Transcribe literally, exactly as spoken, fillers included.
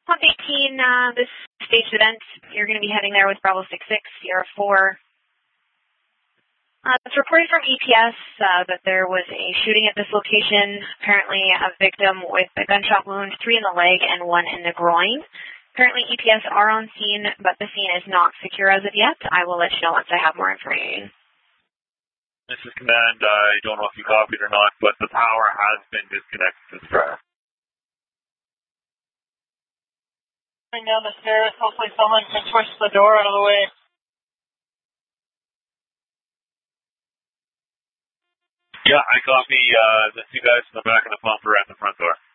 Pump eighteen, uh, this staged event, you're going to be heading there with Bravo six six, Sierra four. Uh, it's reported from E P S uh, that there was a shooting at this location. Apparently a victim with a gunshot wound, three in the leg and one in the groin. Currently E P S are on scene, but the scene is not secure as of yet. I will let you know once I have more information. This is Command. I don't know if you copied or not, but the power has been disconnected since prior. Going down the stairs, hopefully someone can push the door out of the way. Yeah, I copy. Uh, the two guys in the back of the pump are at the front door.